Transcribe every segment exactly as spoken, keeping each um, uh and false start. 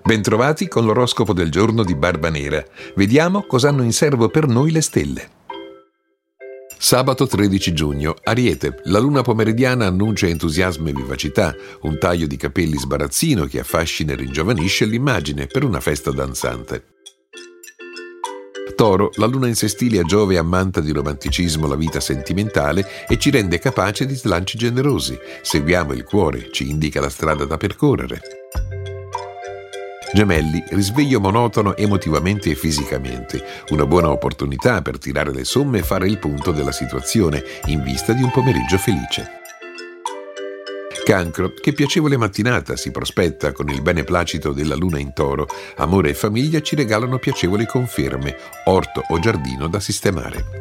Bentrovati con l'oroscopo del giorno di Barbanera. Vediamo cosa hanno in serbo per noi le stelle. Sabato tredici giugno, Ariete. La luna pomeridiana annuncia entusiasmo e vivacità, un taglio di capelli sbarazzino che affascina e ringiovanisce l'immagine per una festa danzante. Toro, la luna in sestile a Giove ammanta di romanticismo la vita sentimentale e ci rende capace di slanci generosi. Seguiamo il cuore, ci indica la strada da percorrere. Gemelli, risveglio monotono emotivamente e fisicamente, una buona opportunità per tirare le somme e fare il punto della situazione in vista di un pomeriggio felice. Cancro, che piacevole mattinata si prospetta con il beneplacito della luna in Toro. Amore e famiglia ci regalano piacevoli conferme, orto o giardino da sistemare.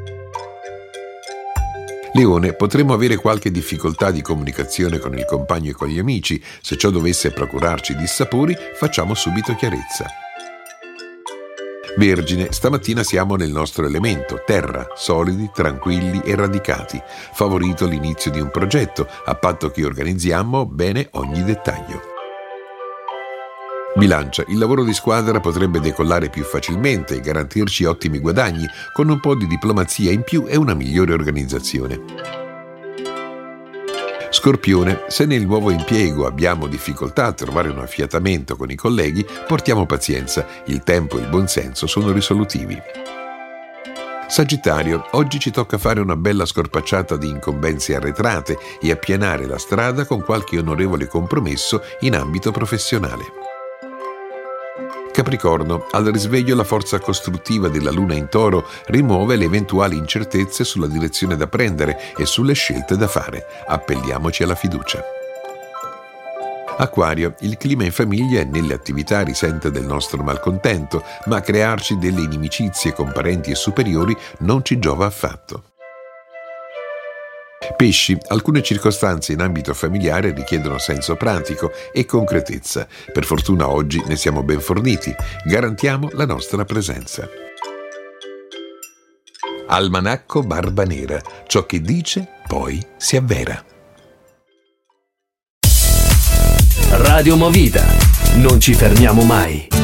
Leone, potremmo avere qualche difficoltà di comunicazione con il compagno e con gli amici. Se ciò dovesse procurarci dissapori, facciamo subito chiarezza. Vergine, stamattina siamo nel nostro elemento, terra, solidi, tranquilli e radicati. Favorito l'inizio di un progetto, a patto che organizziamo bene ogni dettaglio. Bilancia, il lavoro di squadra potrebbe decollare più facilmente e garantirci ottimi guadagni, con un po' di diplomazia in più e una migliore organizzazione. Scorpione, se nel nuovo impiego abbiamo difficoltà a trovare un affiatamento con i colleghi, portiamo pazienza, il tempo e il buonsenso sono risolutivi. Sagittario, oggi ci tocca fare una bella scorpacciata di incombenze arretrate e appianare la strada con qualche onorevole compromesso in ambito professionale. Capricorno, al risveglio la forza costruttiva della luna in Toro rimuove le eventuali incertezze sulla direzione da prendere e sulle scelte da fare. Appelliamoci alla fiducia. Acquario, il clima in famiglia e nelle attività risente del nostro malcontento, ma crearci delle inimicizie con parenti e superiori non ci giova affatto. Pesci, alcune circostanze in ambito familiare richiedono senso pratico e concretezza. Per fortuna oggi ne siamo ben forniti. Garantiamo la nostra presenza. Almanacco Barbanera. Ciò che dice, poi si avvera. Radio Movida. Non ci fermiamo mai.